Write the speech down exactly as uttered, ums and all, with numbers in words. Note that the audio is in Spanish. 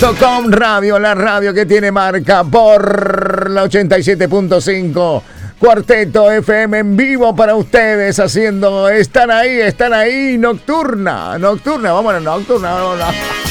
Com Radio, la radio que tiene marca por la ochenta y siete punto cinco. Cuarteto F M en vivo para ustedes, haciendo, están ahí, están ahí, nocturna, nocturna, vámonos, nocturna, vámonos.